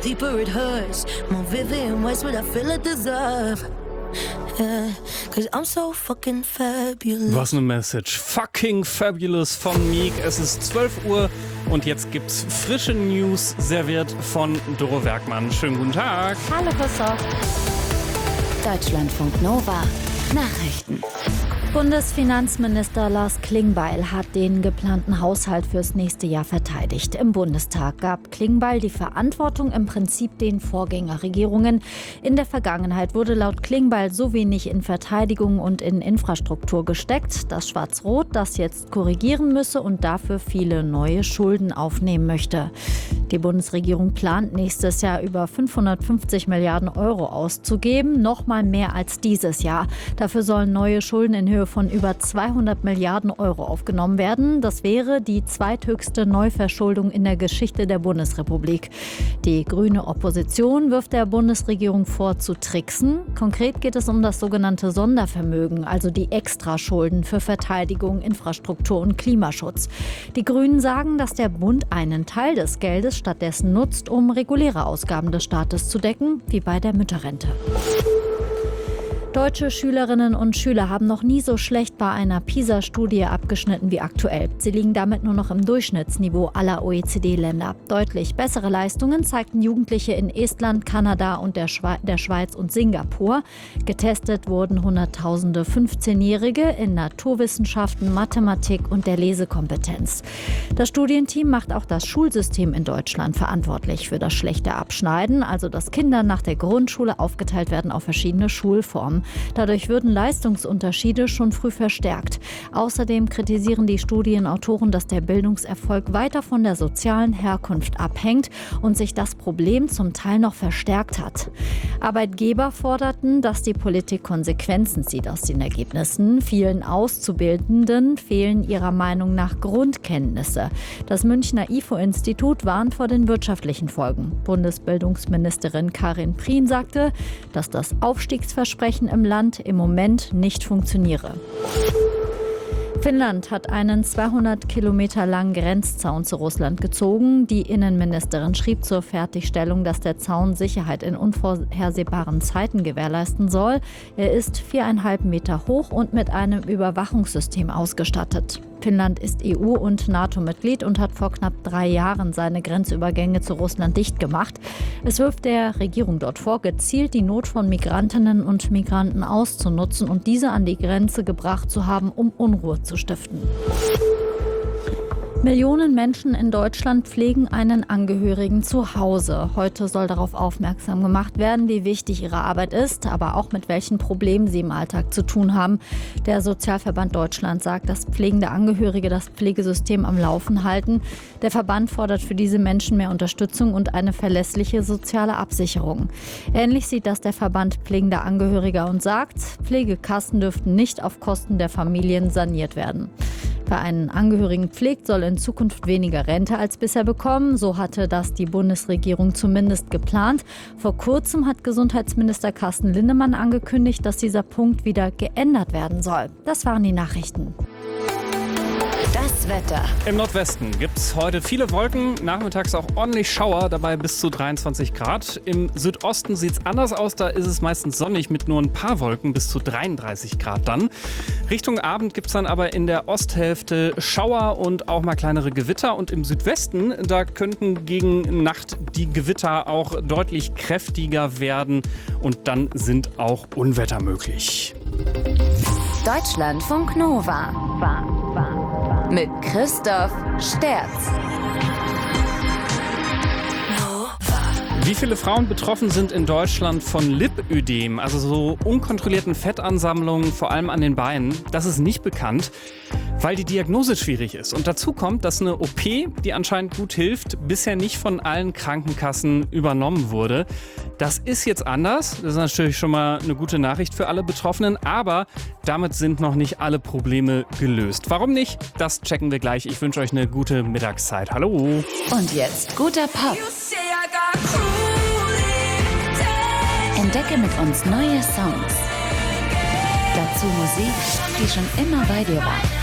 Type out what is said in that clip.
deeper it hurts. More vivid in ways what I feel I deserve. Yeah, 'cause I'm so fucking fabulous. Was eine Message. Fucking fabulous von Meek. Es ist 12 Uhr und jetzt gibt's frische News serviert von Doro Werkmann. Schönen guten Tag. Hallo Christoph. Deutschlandfunk Nova. Nachrichten. Bundesfinanzminister Lars Klingbeil hat den geplanten Haushalt fürs nächste Jahr verteidigt. Im Bundestag gab Klingbeil die Verantwortung im Prinzip den Vorgängerregierungen. In der Vergangenheit wurde laut Klingbeil so wenig in Verteidigung und in Infrastruktur gesteckt, dass Schwarz-Rot das jetzt korrigieren müsse und dafür viele neue Schulden aufnehmen möchte. Die Bundesregierung plant nächstes Jahr über 550 Milliarden Euro auszugeben, noch mal mehr als dieses Jahr. Dafür sollen neue Schulden in Höhe von über 200 Milliarden Euro aufgenommen werden. Das wäre die zweithöchste Neuverschuldung in der Geschichte der Bundesrepublik. Die grüne Opposition wirft der Bundesregierung vor, zu tricksen. Konkret geht es um das sogenannte Sondervermögen, also die Extraschulden für Verteidigung, Infrastruktur und Klimaschutz. Die Grünen sagen, dass der Bund einen Teil des Geldes stattdessen nutzt, um reguläre Ausgaben des Staates zu decken, wie bei der Mütterrente. Deutsche Schülerinnen und Schüler haben noch nie so schlecht bei einer PISA-Studie abgeschnitten wie aktuell. Sie liegen damit nur noch im Durchschnittsniveau aller OECD-Länder. Deutlich bessere Leistungen zeigten Jugendliche in Estland, Kanada und der Schweiz und Singapur. Getestet wurden Hunderttausende 15-Jährige in Naturwissenschaften, Mathematik und der Lesekompetenz. Das Studienteam macht auch das Schulsystem in Deutschland verantwortlich für das schlechte Abschneiden, also dass Kinder nach der Grundschule aufgeteilt werden auf verschiedene Schulformen. Dadurch würden Leistungsunterschiede schon früh verstärkt. Außerdem kritisieren die Studienautoren, dass der Bildungserfolg weiter von der sozialen Herkunft abhängt und sich das Problem zum Teil noch verstärkt hat. Arbeitgeber forderten, dass die Politik Konsequenzen zieht aus den Ergebnissen. Vielen Auszubildenden fehlen ihrer Meinung nach Grundkenntnisse. Das Münchner IFO-Institut warnt vor den wirtschaftlichen Folgen. Bundesbildungsministerin Karin Prien sagte, dass das Aufstiegsversprechen im Land im Moment nicht funktioniere. Finnland hat einen 200 Kilometer langen Grenzzaun zu Russland gezogen. Die Innenministerin schrieb zur Fertigstellung, dass der Zaun Sicherheit in unvorhersehbaren Zeiten gewährleisten soll. Er ist 4,5 Meter hoch und mit einem Überwachungssystem ausgestattet. Finnland ist EU- und NATO-Mitglied und hat vor knapp 3 Jahren seine Grenzübergänge zu Russland dicht gemacht. Es wirft der Regierung dort vor, gezielt die Not von Migrantinnen und Migranten auszunutzen und diese an die Grenze gebracht zu haben, um Unruhe zu stiften. Millionen Menschen in Deutschland pflegen einen Angehörigen zu Hause. Heute soll darauf aufmerksam gemacht werden, wie wichtig ihre Arbeit ist, aber auch mit welchen Problemen sie im Alltag zu tun haben. Der Sozialverband Deutschland sagt, dass pflegende Angehörige das Pflegesystem am Laufen halten. Der Verband fordert für diese Menschen mehr Unterstützung und eine verlässliche soziale Absicherung. Ähnlich sieht das der Verband pflegender Angehöriger und sagt, Pflegekassen dürften nicht auf Kosten der Familien saniert werden. Wer einen Angehörigen pflegt, soll in Zukunft weniger Rente als bisher bekommen. So hatte das die Bundesregierung zumindest geplant. Vor kurzem hat Gesundheitsminister Carsten Linnemann angekündigt, dass dieser Punkt wieder geändert werden soll. Das waren die Nachrichten. Das Wetter. Im Nordwesten gibt es heute viele Wolken, nachmittags auch ordentlich Schauer, dabei bis zu 23 Grad. Im Südosten sieht es anders aus, da ist es meistens sonnig mit nur ein paar Wolken, bis zu 33 Grad dann. Richtung Abend gibt es dann aber in der Osthälfte Schauer und auch mal kleinere Gewitter. Und im Südwesten, da könnten gegen Nacht die Gewitter auch deutlich kräftiger werden und dann sind auch Unwetter möglich. Deutschlandfunk Nova. Mit Christoph Sterz. Wie viele Frauen betroffen sind in Deutschland von Lipödem, also so unkontrollierten Fettansammlungen, vor allem an den Beinen? Das ist nicht bekannt, weil die Diagnose schwierig ist. Und dazu kommt, dass eine OP, die anscheinend gut hilft, bisher nicht von allen Krankenkassen übernommen wurde. Das ist jetzt anders. Das ist natürlich schon mal eine gute Nachricht für alle Betroffenen. Aber damit sind noch nicht alle Probleme gelöst. Warum nicht? Das checken wir gleich. Ich wünsche euch eine gute Mittagszeit. Hallo. Und jetzt guter Pop. Entdecke mit uns neue Songs. Dazu Musik, die schon immer bei dir war.